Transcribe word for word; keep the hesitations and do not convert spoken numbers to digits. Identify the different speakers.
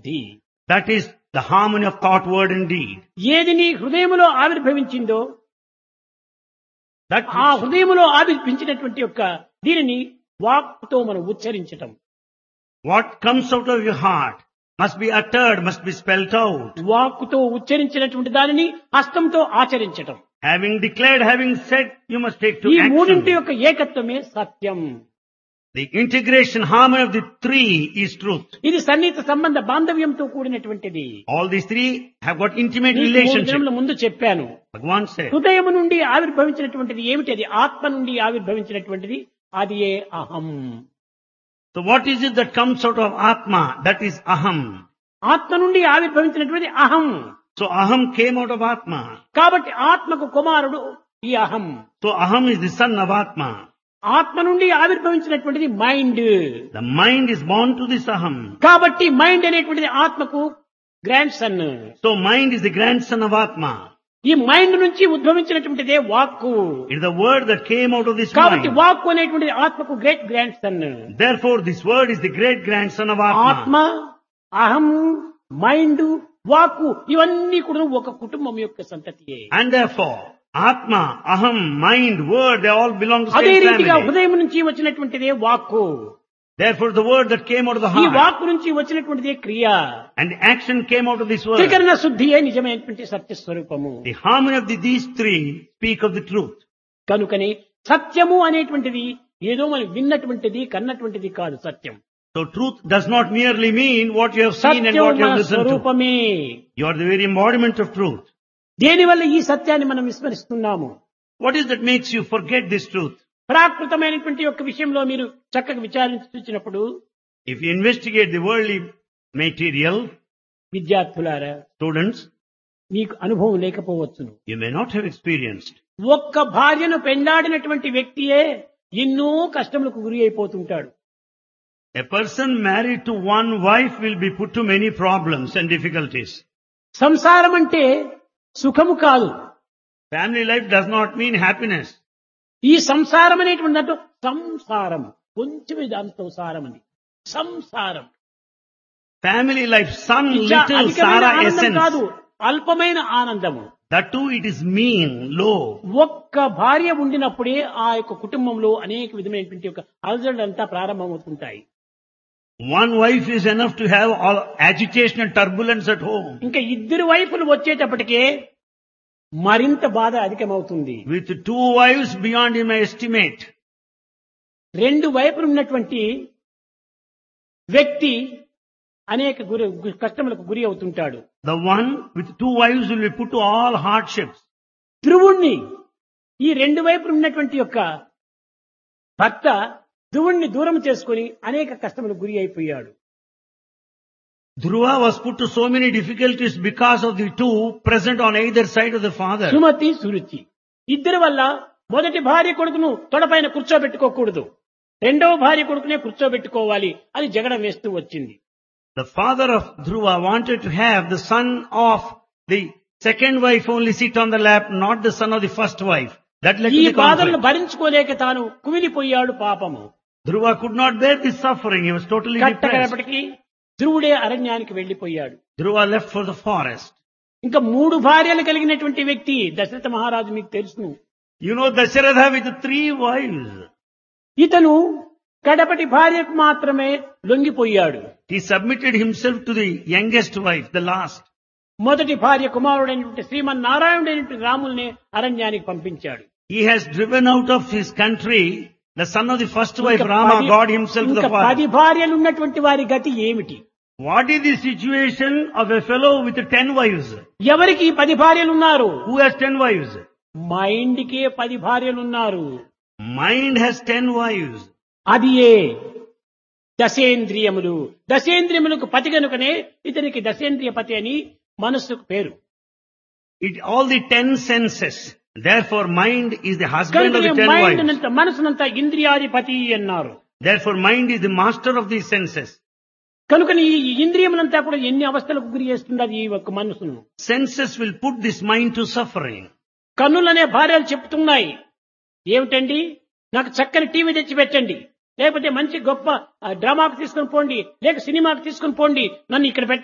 Speaker 1: శుద్ధి.
Speaker 2: That is the harmony of thought, word and deed.
Speaker 1: ఏది నీ హృదయములో ఆవిర్భవించిందో
Speaker 2: That
Speaker 1: ఆ
Speaker 2: which,
Speaker 1: హృదయములో ఆవిర్భించినటువంటి యొక్క దీనిని వాక్తో మనం ఉచ్చరించటం.
Speaker 2: what comes out of your heart must be uttered, must be spelt out.
Speaker 1: వాక్కుతో ఉచ్చరించినటువంటి దానిని హస్తంతో ఆచరించటం.
Speaker 2: Having declared, having said, you must take to
Speaker 1: ఈ మూడింటి
Speaker 2: action.
Speaker 1: యొక్క ఏకత్వమే సత్యం.
Speaker 2: The integration, harmony of the three is truth.
Speaker 1: ఇది సన్నిహిత సంబంధ బాంధవ్యంతో కూడినటువంటిది.
Speaker 2: All these three have got intimate
Speaker 1: మీకు మూడు
Speaker 2: relationship.
Speaker 1: దినముల ముందు చెప్పాను.
Speaker 2: Bhagavan said,
Speaker 1: హృదయము నుండి ఆవిర్భవించినటువంటిది ఏమిటి? అది ఆత్మ నుండి ఆవిర్భవించినటువంటిది అది ఏ అహం.
Speaker 2: so what is it that comes out of Atma? That is Aham.
Speaker 1: ఆత్మ నుండి ఆవిర్భవించినటువంటి అహం.
Speaker 2: So Aham came out of Atma.
Speaker 1: కాబట్టి ఆత్మకు కుమారుడు ఈ అహం.
Speaker 2: So Aham is the son of Atma.
Speaker 1: ఆత్మ నుండి ఆవిర్భవించినటువంటిది mind.
Speaker 2: The mind is born to this Aham.
Speaker 1: కాబట్టి మైండ్ అనేటువంటిది ఆత్మకు grand son.
Speaker 2: So mind is the grandson of Atma.
Speaker 1: ఈ మైండ్ నుంచి ఉద్భవించినటువంటిదే వాక్కు.
Speaker 2: It is the word that came out of this
Speaker 1: కాబట్టి
Speaker 2: mind.
Speaker 1: వాక్కు అనేటువంటిది ఆత్మకు great grand son.
Speaker 2: Therefore this word is the great grandson of Atma.
Speaker 1: ఆత్మ, అహం, mind, వాక్కు ఇవన్నీ కూడా ఒక కుటుంబం యొక్క సంతతియే.
Speaker 2: And therefore Atma, Aham, mind, word, they all belong to the
Speaker 1: అదే
Speaker 2: same
Speaker 1: రీతిగా
Speaker 2: family.
Speaker 1: హృదయం నుంచి వచ్చినటువంటిదే వాక్కు.
Speaker 2: Therefore the word that came out of the
Speaker 1: ఈ
Speaker 2: heart
Speaker 1: వాక్కు నుంచి వచ్చినటువంటిదే క్రియ.
Speaker 2: and the action came out of this word.
Speaker 1: త్రికరణ శుద్ధియే నిజమైనటువంటి సత్య స్వరూపము.
Speaker 2: The harmony of the, these three speak of the truth.
Speaker 1: కనుకనే సత్యము అనేటువంటిది ఏదో మనం విన్నటువంటిది కన్నటువంటిది కాదు. సత్యం
Speaker 2: So truth does not merely mean what you have seen and
Speaker 1: Satyam
Speaker 2: what you
Speaker 1: మన
Speaker 2: have listened to.
Speaker 1: స్వరూపమే.
Speaker 2: You are the very embodiment of truth.
Speaker 1: దేనివల్ల ఈ సత్యాన్ని మనం విస్మరిస్తున్నాము?
Speaker 2: What is that makes you forget this truth?
Speaker 1: ప్రాకృతమైనటువంటి యొక్క విషయంలో మీరు చక్కగా విచారించి చూసినప్పుడు
Speaker 2: If you investigate the worldly material,
Speaker 1: విద్యార్థులారా
Speaker 2: students,
Speaker 1: మీకు అనుభవం లేకపోవచ్చును.
Speaker 2: you may not have experienced.
Speaker 1: ఒక్క భార్యను పెండాడినటువంటి వ్యక్తియే ఎన్నో కష్టములకు గురి అయిపోతుంటాడు.
Speaker 2: A person married to one wife will be put to many problems and difficulties.
Speaker 1: సంసారం అంటే సుఖము కాదు.
Speaker 2: Family life does not mean happiness.
Speaker 1: ఈ సంసారం అనేటువంటి దాంట్లో సంసారం కొంచెమే దాంతో సారం అని సంసారం
Speaker 2: Family life, some
Speaker 1: ఇంకా
Speaker 2: little
Speaker 1: అధికమైన
Speaker 2: Sara
Speaker 1: ఆనందం
Speaker 2: essence.
Speaker 1: కాదు, అల్పమైన ఆనందము.
Speaker 2: That too it is mean, low.
Speaker 1: ఒక్క భార్య ఉండినప్పుడే ఆ యొక్క కుటుంబంలో అనేక విధమైనటువంటి యొక్క అలజడులంతా ప్రారంభమవుతుంటాయి.
Speaker 2: One wife is enough to have all agitation and turbulence at home.
Speaker 1: ఇంకా ఇద్దరు వైపులు వచ్చేటప్పటికే మరింత బాధ అధికమవుతుంది.
Speaker 2: With two wives beyond my estimate.
Speaker 1: రెండు వైపులు ఉన్నటువంటి వ్యక్తి అనేక గురి గు- కష్టములకు గురి అవుతుంటాడు.
Speaker 2: The one with two wives will be put to all hardships.
Speaker 1: ధ్రువుణ్ణి ఈ రెండు వైపులు ఉన్నటువంటి యొక్క భర్త ధ్రువుణ్ణి దూరం చేసుకొని అనేక కష్టములకు గురి అయిపోయాడు.
Speaker 2: Dhruva was put to so many difficulties because of the two present on either side of the father.
Speaker 1: Sumathi Suruchi ఇద్దరి వల్ల మొదటి భార్య కొడుకును తొడపైన కూర్చోబెట్టుకోకూడదు, రెండవ భార్య కొడుకునే కూర్చోబెట్టుకోవాలి అని జగడం వేస్తూ వచ్చింది.
Speaker 2: The father of Dhruva wanted to have the son of the second wife only sit on the lap, not the son of the first wife. That led
Speaker 1: ఈ
Speaker 2: to the
Speaker 1: బాధలను
Speaker 2: conflict.
Speaker 1: భరించుకోలేక తాను కుమిలిపోయాడు పాపము.
Speaker 2: Dhruva could not bear this suffering. He was totally depressed.
Speaker 1: కట్టకడపటికి ధ్రువుడే అరణ్యానికి వెళ్లిపోయాడు.
Speaker 2: Dhruva left for the forest.
Speaker 1: ఇంకా మూడు భార్యలు కలిగినటువంటి వ్యక్తి దశరథ మహారాజు మీకు తెలుసును.
Speaker 2: You know Dasharatha with the three wives.
Speaker 1: ఇతను కడపటి భార్యకు మాత్రమే లొంగిపోయాడు.
Speaker 2: He submitted himself to the youngest wife, the last.
Speaker 1: మొదటి భార్య కుమారుడైనటువంటి శ్రీమన్నారాయణుడైనటువంటి రాముల్ని అరణ్యానికి పంపించాడు.
Speaker 2: He has driven out of his country the son of the first wife,
Speaker 1: ఇంకా
Speaker 2: Rama,
Speaker 1: పది-
Speaker 2: God himself to
Speaker 1: ఇంకా
Speaker 2: the
Speaker 1: పది
Speaker 2: forest.
Speaker 1: భార్యలు ఉన్నటువంటి వారి గతి ఏమిటి?
Speaker 2: What is the situation of a fellow with ten wives?
Speaker 1: ఎవరికి ఈ పది భార్యలు ఉన్నారు?
Speaker 2: Who has ten wives?
Speaker 1: మైండ్కే పది భార్యలు ఉన్నారు.
Speaker 2: Mind has ten wives.
Speaker 1: అది ఏ దశేంద్రియములు. దశేంద్రియములకు పతి కనుకనే ఇతనికి దశేంద్రియ పతి అని మనస్సుకు పేరు.
Speaker 2: It all the ten senses. Therefore, mind is the husband of
Speaker 1: కనుకనే
Speaker 2: the ten
Speaker 1: మైండ్
Speaker 2: wives.
Speaker 1: నంత మనసునంతా ఇంద్రియాధిపతి అన్నారు.
Speaker 2: Therefore, mind is the master of these senses.
Speaker 1: కనుకని ఈ ఇంద్రియములంతా కూడా ఎన్ని అవస్థలకు గురి చేస్తున్నది ఈ ఒక్క మనసును.
Speaker 2: Senses will put this mind to suffering.
Speaker 1: కన్నులనే భార్యలు చెప్తున్నాయి, ఏమిటండి నాకు చక్కని టీవీ తెచ్చి పెట్టండి, లేకపోతే మంచి గొప్ప ఆ, డ్రామాకు తీసుకొని పోండి, లేక సినిమాకు తీసుకొని పోండి, నన్ను ఇక్కడ పెట్టండి.